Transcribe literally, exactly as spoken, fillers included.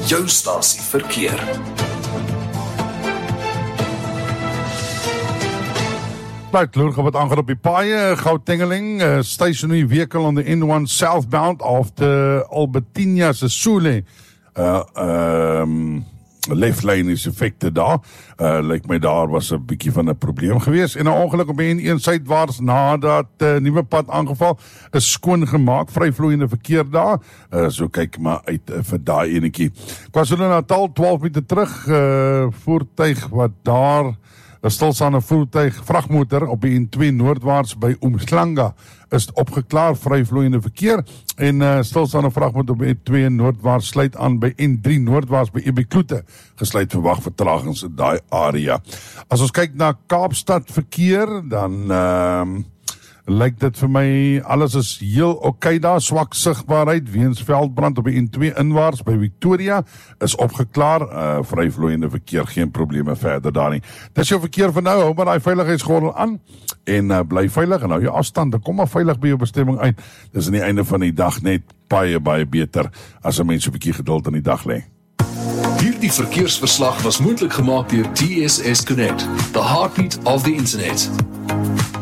jou stasie verkeer. Right, loer wat aangaan op die paaie, Gautengeling, uh, stationary vehicle on the N one southbound of the Albertina Sesole. Uh, um, left lane is affected daar. Uh, Lyk my daar was 'n bietjie van 'n probleem gewees. En 'n ongeluk op die N een suidwaarts nadat 'n uh, nuwe pad aangeval is skoon gemaak, vryvloeiende verkeer daar. Uh, so kyk maar uit uh, vir daai enetjie. KwaZulu-Natal twaalf minute terug, uh, voertuig wat daar 'n stilstaande voertuig, vragmotor op die N twee noordwaarts by Umhlanga is opgeklaar, vryvloeiende verkeer en uh, stilstaande vragmotor op die N twee noordwaarts sluit aan by N drie noordwaarts by Ebikloete, gesluit verwag vertragings in daai area. As ons kyk na Kaapstad verkeer, dan uh, lyk dit vir my alles is heel oké daar, swak sigbaarheid weens veldbrand op die N twee inwaarts by Victoria is opgeklaar, uh, vryvloeiende verkeer, geen probleme verder daar nie. Dis jou verkeer vir nou, hou maar die veiligheidsgordel aan en uh, bly veilig en hou jou afstand, en kom maar veilig by jou bestemming uit. Dis aan die einde van die dag net baie baie beter as 'n mens 'n bietjie geduld in die dag lê. Hierdie verkeersverslag was moontlik gemaak deur T S S Connect, the heartbeat of the internet.